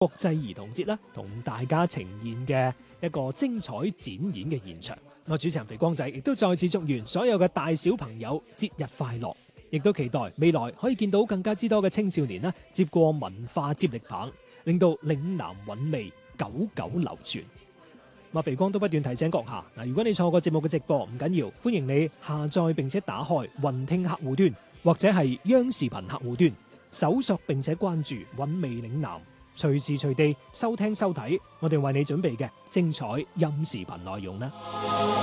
國際兒童節啦，同大家呈現嘅一個精彩展演嘅現場。我主持人肥光仔亦都再次祝願所有嘅大小朋友節日快樂，亦都期待未來可以見到更加之多嘅青少年啦，接過文化接力棒，令到嶺南韻味久久流傳。肥光都不斷提醒閣下，如果你錯過節目嘅直播唔緊要，歡迎你下載並且打開雲聽客戶端或者係央視頻客戶端，搜索並且關注韻味嶺南，隨時隨地收聽收睇我哋為你準備嘅精彩音視頻內容啦。